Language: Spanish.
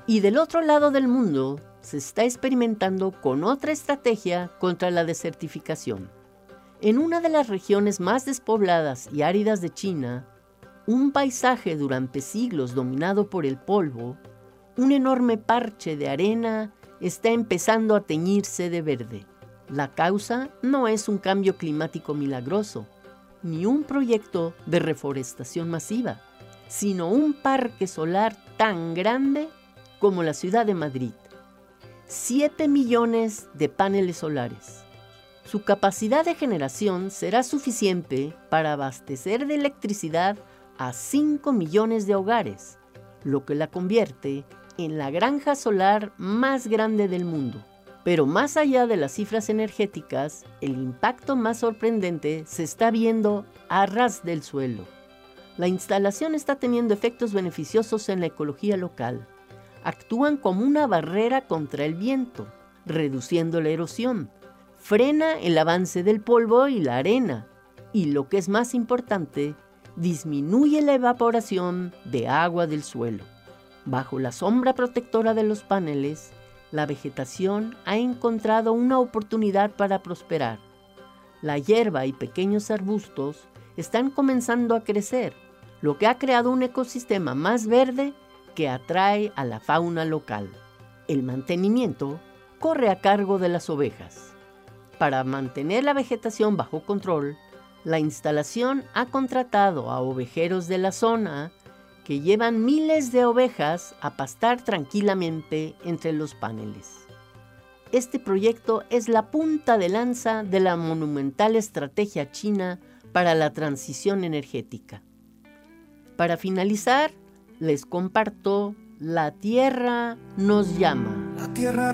Y del otro lado del mundo se está experimentando con otra estrategia contra la desertificación. En una de las regiones más despobladas y áridas de China, un paisaje durante siglos dominado por el polvo, un enorme parche de arena está empezando a teñirse de verde. La causa no es un cambio climático milagroso, ni un proyecto de reforestación masiva, sino un parque solar tan grande como la ciudad de Madrid. 7 millones de paneles solares. Su capacidad de generación será suficiente para abastecer de electricidad a 5 millones de hogares, lo que la convierte en la granja solar más grande del mundo. Pero más allá de las cifras energéticas, el impacto más sorprendente se está viendo a ras del suelo. La instalación está teniendo efectos beneficiosos en la ecología local. Actúan como una barrera contra el viento, reduciendo la erosión. Frena el avance del polvo y la arena. Y lo que es más importante, disminuye la evaporación de agua del suelo. Bajo la sombra protectora de los paneles, la vegetación ha encontrado una oportunidad para prosperar. La hierba y pequeños arbustos están comenzando a crecer, lo que ha creado un ecosistema más verde que atrae a la fauna local. El mantenimiento corre a cargo de las ovejas. Para mantener la vegetación bajo control, la instalación ha contratado a ovejeros de la zona que llevan miles de ovejas a pastar tranquilamente entre los paneles. Este proyecto es la punta de lanza de la monumental estrategia china para la transición energética. Para finalizar, les comparto La Tierra nos llama. La tierra